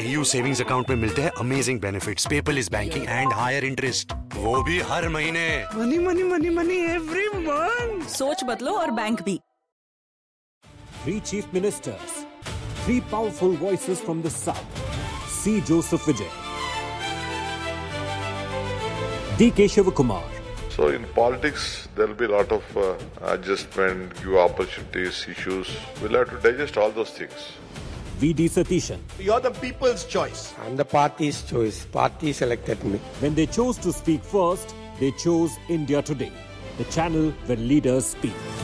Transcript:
AU savings account में मिलते हैं amazing benefits, paperless banking and higher interest, वो भी हर महीने। Money money money money every month. सोच बदलो और बैंक भी। 3 chief ministers, 3 powerful voices from the south. C. Joseph Vijay, D. Keshav-Kumar. So in politics, there will be a lot of adjustment, new opportunities, issues. We'll have to digest all those things. V. D. Satishan. You're the people's choice. I'm the party's choice. Party selected me. When they chose to speak first, they chose India Today, the channel where leaders speak.